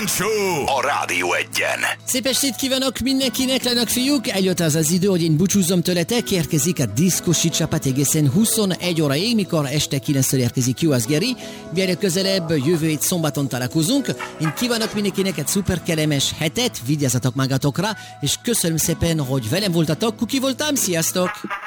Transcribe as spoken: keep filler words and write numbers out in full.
Kejfel Show a Rádió Egyen. Szép estét kívánok mindenkinek, lányok, fiúk! Eljött az az idő, hogy én búcsúzzom tőletek, érkezik a diszkosi csapat egészen huszonegy óraig, mikor este kilenckor érkezik Jó az Geri. Mielőtt közelebb jövő hét szombaton találkozunk. Én kívánok mindenkinek egy szuper kellemes hetet, vigyázzatok magatokra, és köszönöm szépen, hogy velem voltatok. Kuki voltam, sziasztok!